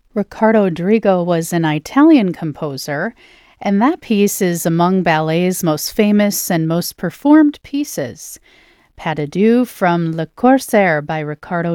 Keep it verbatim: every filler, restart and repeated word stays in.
Riccardo Drigo was an Italian composer, and that piece is among ballet's most famous and most performed pieces. Pas de Deux from Le Corsaire by Riccardo